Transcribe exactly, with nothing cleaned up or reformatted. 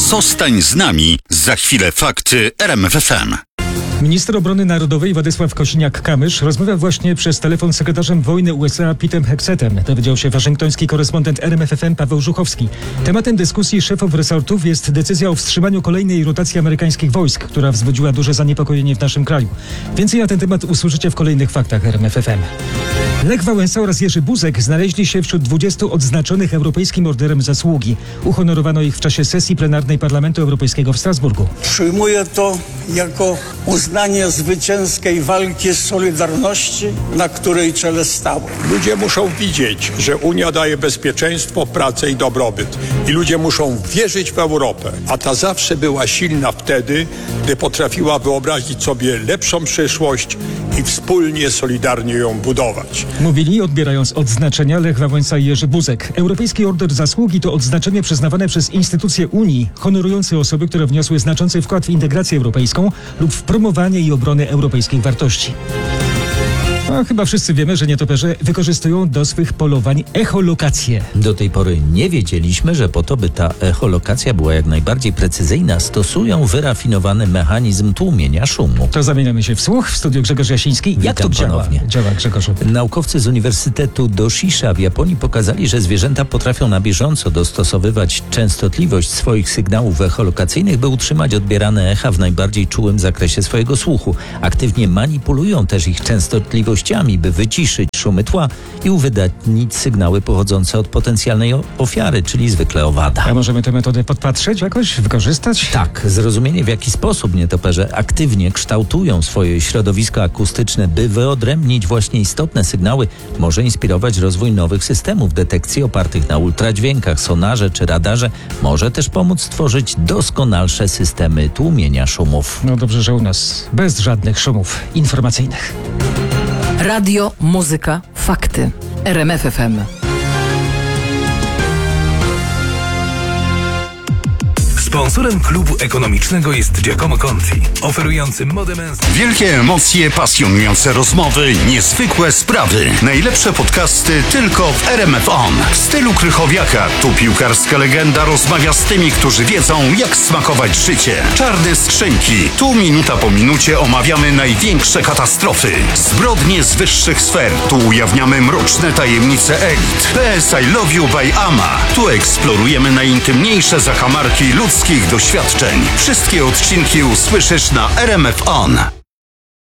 Zostań z nami. Za chwilę fakty R M F F M. Minister obrony narodowej Władysław Kosiniak-Kamysz rozmawiał właśnie przez telefon z sekretarzem wojny U S A Petem Hexetem. Dowiedział się waszyngtoński korespondent R M F F M Paweł Żuchowski. Tematem dyskusji szefów resortów jest decyzja o wstrzymaniu kolejnej rotacji amerykańskich wojsk, która wzbudziła duże zaniepokojenie w naszym kraju. Więcej na ten temat usłyszycie w kolejnych faktach R M F F M. Lech Wałęsa oraz Jerzy Buzek znaleźli się wśród dwudziestu odznaczonych Europejskim Orderem Zasługi. Uhonorowano ich w czasie sesji plenarnej Parlamentu Europejskiego w Strasburgu. Przyjmuję to jako uznanie zwycięskiej walki Solidarności, na której czele stałem. Ludzie muszą widzieć, że Unia daje bezpieczeństwo, pracę i dobrobyt. I ludzie muszą wierzyć w Europę. A ta zawsze była silna wtedy, gdy potrafiła wyobrazić sobie lepszą przyszłość i wspólnie, solidarnie ją budować. Mówili, odbierając odznaczenia, Lech Wałęsa i Jerzy Buzek. Europejski Order Zasługi to odznaczenie przyznawane przez instytucje Unii, honorujące osoby, które wniosły znaczący wkład w integrację europejską lub w promowanie i obronę europejskich wartości. No, chyba wszyscy wiemy, że nietoperze wykorzystują do swych polowań echolokację. Do tej pory nie wiedzieliśmy, że po to, by ta echolokacja była jak najbardziej precyzyjna, stosują wyrafinowany mechanizm tłumienia szumu. To zamieniamy się w słuch. W studiu Grzegorz Jasiński. Jak Witam to działa? ponownie. Działa, Grzegorzu. Naukowcy z Uniwersytetu Doshisha w Japonii pokazali, że zwierzęta potrafią na bieżąco dostosowywać częstotliwość swoich sygnałów echolokacyjnych, by utrzymać odbierane echa w najbardziej czułym zakresie swojego słuchu. Aktywnie manipulują też ich częstotliwościami, by wyciszyć szumy tła i uwydatnić sygnały pochodzące od potencjalnej ofiary, czyli zwykle owada. A możemy tę metodę podpatrzeć jakoś, wykorzystać? Tak, zrozumienie, w jaki sposób nietoperze aktywnie kształtują swoje środowisko akustyczne, by wyodrębnić właśnie istotne sygnały, może inspirować rozwój nowych systemów detekcji opartych na ultradźwiękach, sonarze czy radarze. Może też pomóc stworzyć doskonalsze systemy tłumienia szumów. No dobrze, że u nas bez żadnych szumów informacyjnych. Radio, muzyka, fakty. R M F F M. Sponsorem klubu ekonomicznego jest Giacomo Conti, oferujący modę męską. Wielkie emocje, pasjonujące rozmowy, niezwykłe sprawy. Najlepsze podcasty tylko w R M F On. W stylu Krychowiaka. Tu piłkarska legenda rozmawia z tymi, którzy wiedzą, jak smakować życie. Czarne skrzynki. Tu minuta po minucie omawiamy największe katastrofy. Zbrodnie z wyższych sfer. Tu ujawniamy mroczne tajemnice elit. P S I Love You by Ama. Tu eksplorujemy najintymniejsze zakamarki ludzkich doświadczeń. Wszystkie odcinki usłyszysz na R M F On.